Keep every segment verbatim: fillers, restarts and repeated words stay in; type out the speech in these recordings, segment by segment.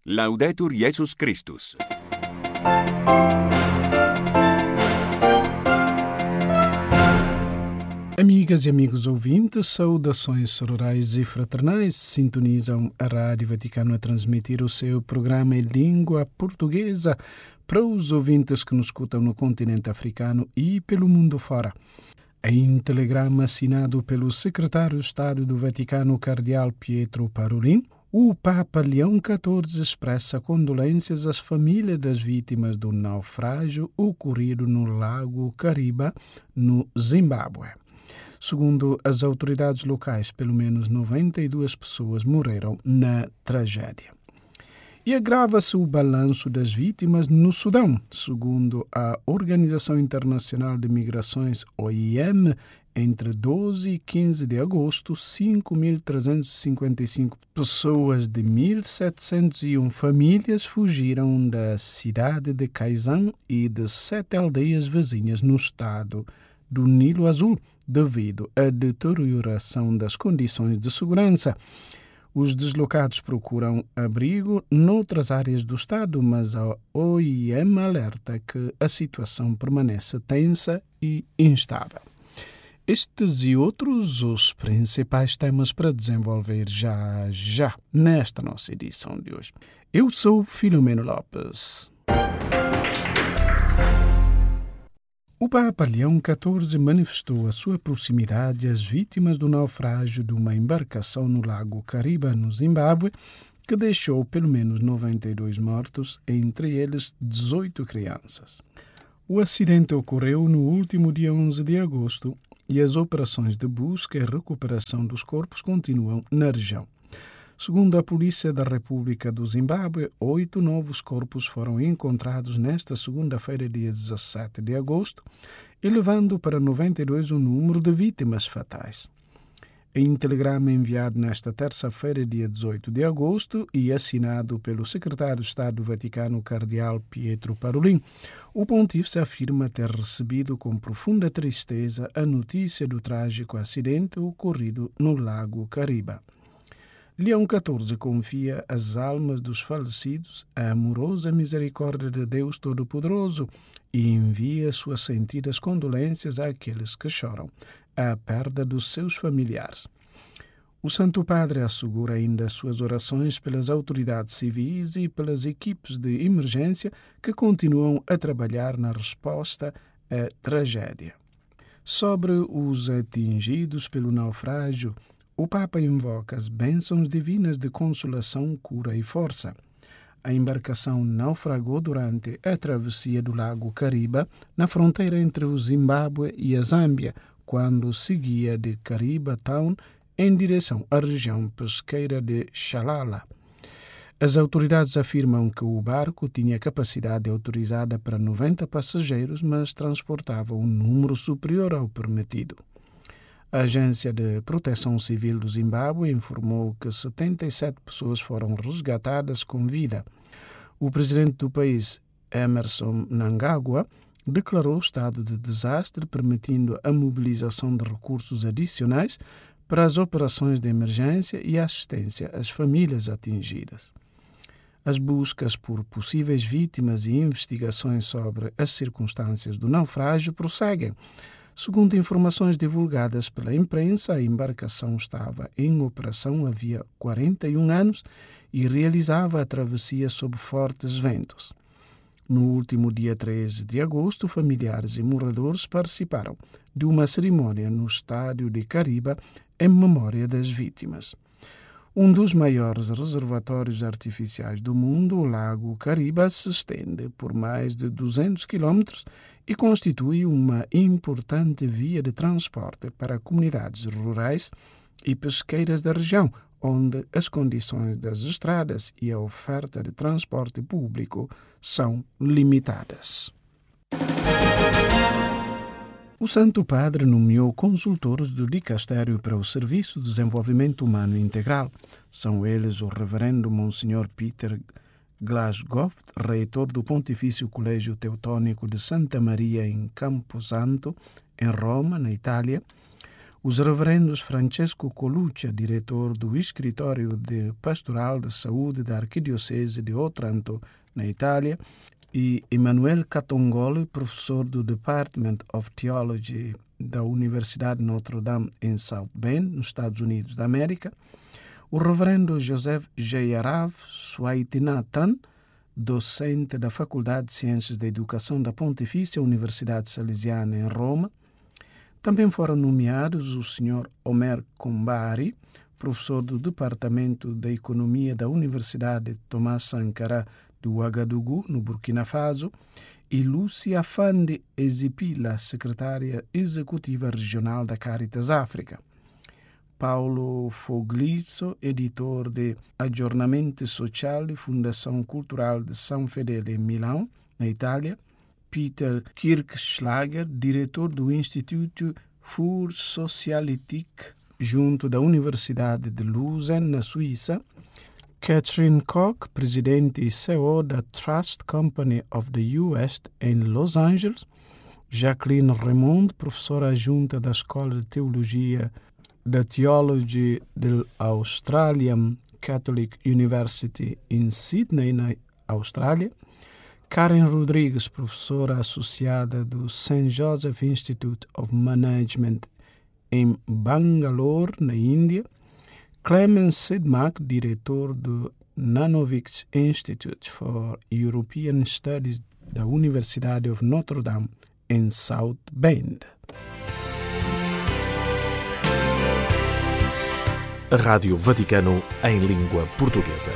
Laudetur Jesus Christus. Amigas e amigos ouvintes, saudações rurais e fraternais. Sintonizam a Rádio Vaticano a transmitir o seu programa em língua portuguesa para os ouvintes que nos escutam no continente africano e pelo mundo fora. Em telegrama assinado pelo secretário de Estado do Vaticano, Cardeal Pietro Parolin, o Papa Leão quatorze expressa condolências às famílias das vítimas do naufrágio ocorrido no Lago Kariba, no Zimbábue. Segundo as autoridades locais, pelo menos noventa e duas pessoas morreram na tragédia. E agrava-se o balanço das vítimas no Sudão. Segundo a Organização Internacional de Migrações, O I M, entre doze e quinze de agosto, cinco mil trezentas e cinquenta e cinco pessoas de mil setecentas e uma famílias fugiram da cidade de Kaizan e de sete aldeias vizinhas no estado do Nilo Azul, devido à deterioração das condições de segurança. Os deslocados procuram abrigo noutras áreas do Estado, mas a O I M alerta que a situação permanece tensa e instável. Estes e outros os principais temas para desenvolver já já nesta nossa edição de hoje. Eu sou Filomeno Lopes. O Papa Leão quatorze manifestou a sua proximidade às vítimas do naufrágio de uma embarcação no Lago Kariba, no Zimbábue, que deixou pelo menos noventa e dois mortos, entre eles dezoito crianças. O acidente ocorreu no último dia onze de agosto e as operações de busca e recuperação dos corpos continuam na região. Segundo a Polícia da República do Zimbábue, oito novos corpos foram encontrados nesta segunda-feira, dia dezassete de agosto, elevando para noventa e dois o número de vítimas fatais. Em telegrama enviado nesta terça-feira, dia dezoito de agosto, e assinado pelo secretário de Estado do Vaticano, Cardeal Pietro Parolin, o pontífice afirma ter recebido com profunda tristeza a notícia do trágico acidente ocorrido no Lago Kariba. Leão quatorze confia as almas dos falecidos à amorosa misericórdia de Deus Todo-Poderoso e envia suas sentidas condolências àqueles que choram a perda dos seus familiares. O Santo Padre assegura ainda suas orações pelas autoridades civis e pelas equipes de emergência que continuam a trabalhar na resposta à tragédia. Sobre os atingidos pelo naufrágio, o Papa invoca as bênçãos divinas de consolação, cura e força. A embarcação naufragou durante a travessia do Lago Kariba, na fronteira entre o Zimbábue e a Zâmbia, quando seguia de Kariba Town em direção à região pesqueira de Xalala. As autoridades afirmam que o barco tinha capacidade autorizada para noventa passageiros, mas transportava um número superior ao permitido. A Agência de Proteção Civil do Zimbábue informou que setenta e sete pessoas foram resgatadas com vida. O presidente do país, Emmerson Mnangagwa, declarou estado de desastre, permitindo a mobilização de recursos adicionais para as operações de emergência e assistência às famílias atingidas. As buscas por possíveis vítimas e investigações sobre as circunstâncias do naufrágio prosseguem. Segundo informações divulgadas pela imprensa, a embarcação estava em operação havia quarenta e um anos e realizava a travessia sob fortes ventos. No último dia treze de agosto, familiares e moradores participaram de uma cerimônia no estádio de Kariba em memória das vítimas. Um dos maiores reservatórios artificiais do mundo, o Lago Kariba, se estende por mais de duzentos quilômetros e constitui uma importante via de transporte para comunidades rurais e pesqueiras da região, onde as condições das estradas e a oferta de transporte público são limitadas. O Santo Padre nomeou consultores do Dicastério para o Serviço de Desenvolvimento Humano Integral. São eles o Reverendo Monsenhor Peter Glasgow, reitor do Pontifício Colégio Teutônico de Santa Maria em Camposanto, em Roma, na Itália, os reverendos Francesco Coluccia, diretor do Escritório de Pastoral de Saúde da Arquidiocese de Otranto, na Itália, e Emanuele Catongoli, professor do Department of Theology da Universidade Notre Dame em South Bend, nos Estados Unidos da América, o reverendo Joseph Jayarav Swaminathan, docente da Faculdade de Ciências da Educação da Pontifícia Universidade Salesiana em Roma. Também foram nomeados o senhor Omer Kombari, professor do Departamento da Economia da Universidade Thomas Sankara de Ouagadougou, no Burkina Faso, e Lúcia Fandi Ezipila, secretária executiva regional da Caritas África. Paulo Foglizzo, editor de Aggiornamenti Sociali, Fundação Cultural de São Fedele em Milão, na Itália. Peter Kirchschlager, diretor do Instituto für Sozialethik, junto da Universidade de Lausanne, na Suíça. Catherine Koch, presidente e C E O da Trust Company of the U S em Los Angeles. Jacqueline Raymond, professora adjunta da Escola de Teologia da Theology da Australian Catholic University em Sydney, na Austrália. Karen Rodrigues, professora associada do Saint Joseph Institute of Management em Bangalore, na Índia. Clemens Sidmak, diretor do Nanovics Institute for European Studies da Universidade of Notre Dame em South Bend. A Rádio Vaticano em língua portuguesa.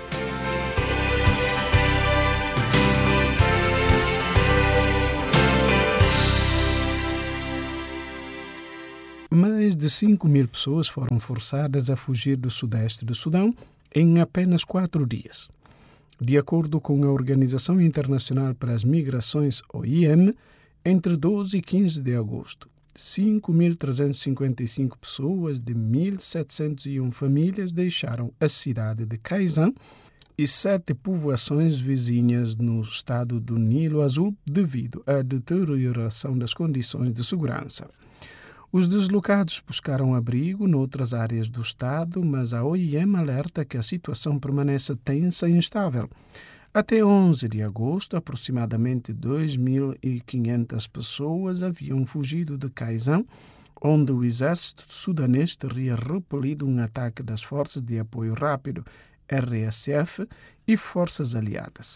Mais de cinco mil pessoas foram forçadas a fugir do sudeste do Sudão em apenas quatro dias. De acordo com a Organização Internacional para as Migrações, O I M, entre doze e quinze de agosto, cinco mil trezentas e cinquenta e cinco pessoas de mil setecentas e uma famílias deixaram a cidade de Kaizan e sete povoações vizinhas no estado do Nilo Azul devido à deterioração das condições de segurança. Os deslocados buscaram abrigo noutras áreas do estado, mas a O I M alerta que a situação permanece tensa e instável. Até onze de agosto, aproximadamente dois mil e quinhentas pessoas haviam fugido de Kaizan, onde o exército sudanês teria repelido um ataque das Forças de Apoio Rápido, R S F, e forças aliadas.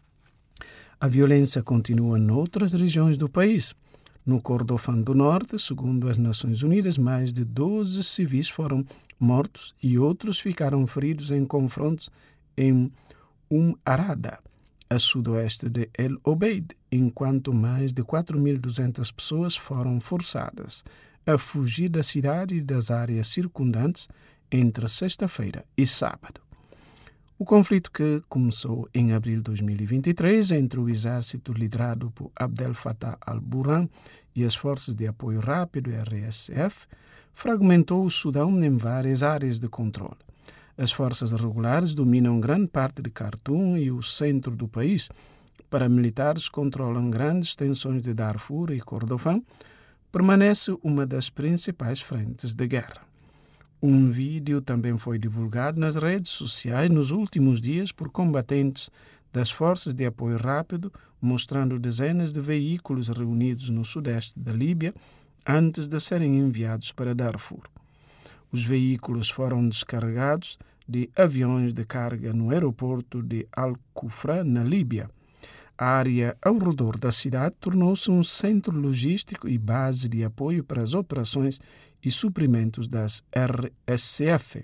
A violência continua noutras regiões do país. No Kordofan do Norte, segundo as Nações Unidas, mais de doze civis foram mortos e outros ficaram feridos em confrontos em Um Arada, a sudoeste de El Obeid, enquanto mais de quatro mil e duzentas pessoas foram forçadas a fugir da cidade e das áreas circundantes entre sexta-feira e sábado. O conflito, que começou em abril de dois mil e vinte e três entre o exército liderado por Abdel Fattah al-Burhan e as Forças de Apoio Rápido, R S F, fragmentou o Sudão em várias áreas de controle. As forças regulares dominam grande parte de Khartoum e o centro do país. Paramilitares controlam grandes extensões de Darfur e Kordofan. Permanece uma das principais frentes de guerra. Um vídeo também foi divulgado nas redes sociais nos últimos dias por combatentes das Forças de Apoio Rápido, mostrando dezenas de veículos reunidos no sudeste da Líbia antes de serem enviados para Darfur. Os veículos foram descarregados de aviões de carga no aeroporto de Al-Kufra, na Líbia. A área ao redor da cidade tornou-se um centro logístico e base de apoio para as operações e suprimentos das R S F.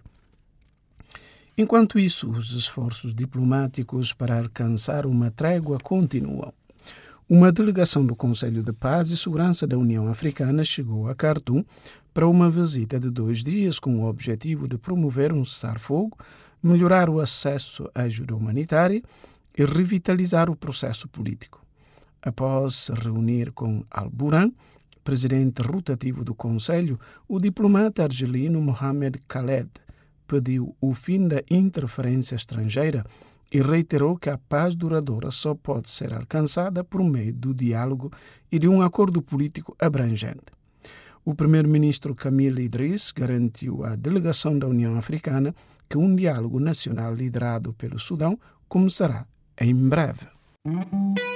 Enquanto isso, os esforços diplomáticos para alcançar uma trégua continuam. Uma delegação do Conselho de Paz e Segurança da União Africana chegou a Khartoum para uma visita de dois dias com o objetivo de promover um cessar-fogo, melhorar o acesso à ajuda humanitária e revitalizar o processo político. Após se reunir com Al-Burhan, presidente rotativo do Conselho, o diplomata argelino Mohamed Khaled pediu o fim da interferência estrangeira e reiterou que a paz duradoura só pode ser alcançada por meio do diálogo e de um acordo político abrangente. O primeiro-ministro Camille Idriss garantiu à delegação da União Africana que um diálogo nacional liderado pelo Sudão começará em breve.